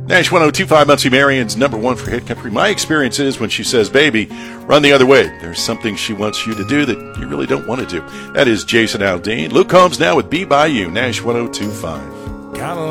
Nash 102.5 Muncie Marion's number one for hit country. My experience is when she says, baby, run the other way. There's something she wants you to do that you really don't want to do. That is Jason Aldean. Luke Combs now with Be By You, Nash 102.5.